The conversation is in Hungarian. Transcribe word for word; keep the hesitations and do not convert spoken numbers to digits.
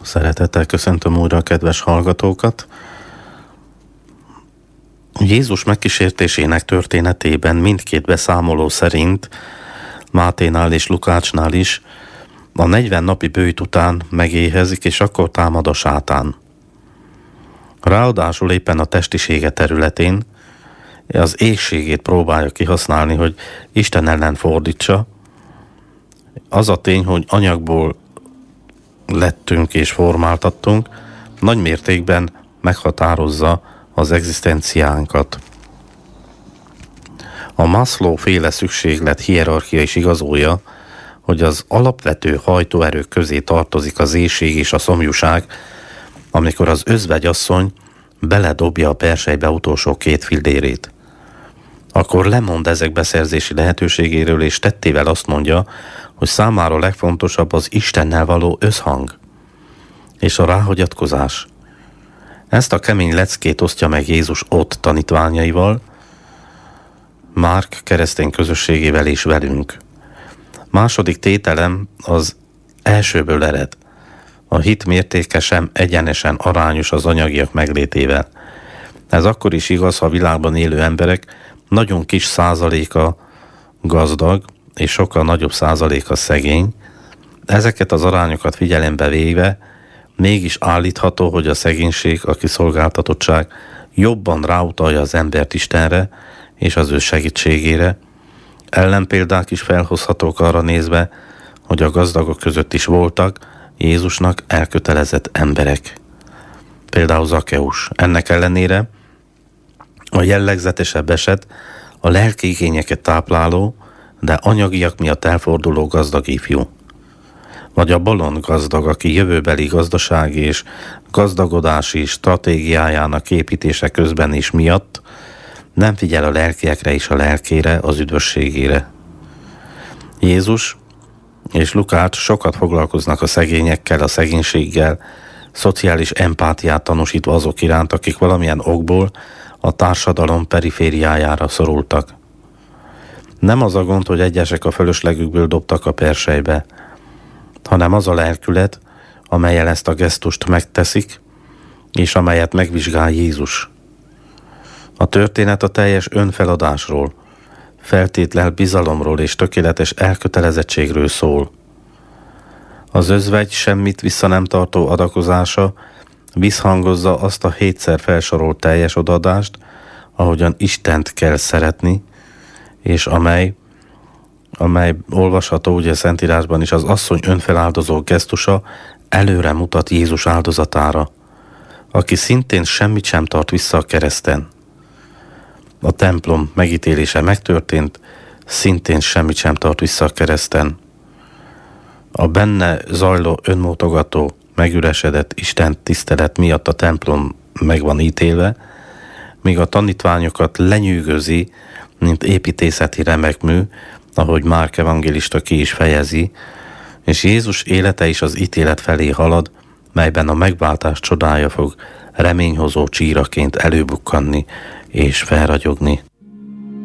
Szeretettel köszöntöm újra a kedves hallgatókat. Jézus megkísértésének történetében mindkét beszámoló szerint, Máténál és Lukácsnál is, a negyven napi bőjt után megéhezik, és akkor támad a sátán. Ráadásul éppen a testisége területén az éhségét próbálja kihasználni, hogy Isten ellen fordítsa. Az a tény, hogy anyagból lettünk és formáltattunk, nagy mértékben meghatározza az egzisztenciánkat. A Maslow féle szükséglet hierarchia is igazolja, hogy az alapvető hajtóerők közé tartozik az éhség és a szomjúság, amikor az özvegyasszony beledobja a perselybe utolsó két fillérét. Akkor lemond ezek beszerzési lehetőségéről, és tettével azt mondja, hogy számára legfontosabb az Istennel való összhang és a ráhagyatkozás. Ezt a kemény leckét osztja meg Jézus ott tanítványaival, Márk keresztény közösségével és velünk. Második tételem az elsőből ered. A hit mértéke sem egyenesen arányos az anyagiak meglétével. Ez akkor is igaz, ha a világban élő emberek nagyon kis százaléka gazdag, és sokkal nagyobb százaléka szegény. Ezeket az arányokat figyelembe véve mégis állítható, hogy a szegénység, a kiszolgáltatottság jobban ráutalja az embert Istenre és az ő segítségére. Ellenpéldák is felhozhatók arra nézve, hogy a gazdagok között is voltak Jézusnak elkötelezett emberek. Például Zakkeus. Ennek ellenére a jellegzetesebb eset a lelki igényeket tápláló, de anyagiak miatt elforduló gazdag ifjú. Vagy a bolond gazdag, aki jövőbeli gazdasági és gazdagodási stratégiájának építése közben is miatt nem figyel a lelkiekre és a lelkére, az üdvösségére. Jézus és Lukács sokat foglalkoznak a szegényekkel, a szegénységgel, szociális empátiát tanúsítva azok iránt, akik valamilyen okból a társadalom perifériájára szorultak. Nem az a gond, hogy egyesek a fölöslegükből dobtak a perselybe, hanem az a lelkület, amellyel ezt a gesztust megteszik, és amelyet megvizsgál Jézus. A történet a teljes önfeladásról, feltétlenül bizalomról és tökéletes elkötelezettségről szól. Az özvegy semmit vissza nem tartó adakozása visszhangozza azt a hétszer felsorolt teljes odaadást, ahogyan Istent kell szeretni, és amely, amely olvasható ugye a Szentírásban is, az asszony önfeláldozó gesztusa előre mutat Jézus áldozatára, aki szintén semmit sem tart vissza a kereszten. A templom megítélése megtörtént, szintén semmit sem tart vissza a kereszten. A benne zajló önmutogató, megüresedett Isten tisztelet miatt a templom meg van ítélve, míg a tanítványokat lenyűgözi, mint építészeti remekmű, ahogy Márk evangélista ki is fejezi, és Jézus élete is az ítélet felé halad, melyben a megváltás csodája fog reményhozó csíraként előbukkanni és felragyogni.